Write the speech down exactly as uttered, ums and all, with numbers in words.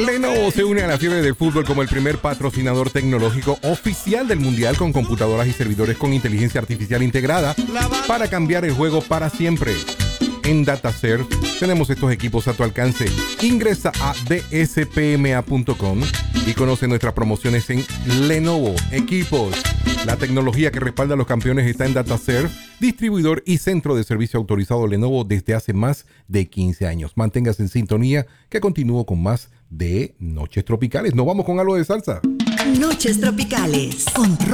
Lenovo se une a la fiebre del fútbol como el primer patrocinador tecnológico oficial del Mundial con computadoras y servidores con inteligencia artificial integrada para cambiar el juego para siempre. En DataServe tenemos estos equipos a tu alcance. Ingresa a d s p m a punto com y conoce nuestras promociones en Lenovo Equipos. La tecnología que respalda a los campeones está en DataServe, distribuidor y centro de servicio autorizado Lenovo desde hace más de quince años. Manténgase en sintonía que continúo con más de Noches Tropicales. Nos vamos con algo de salsa. Noches Tropicales con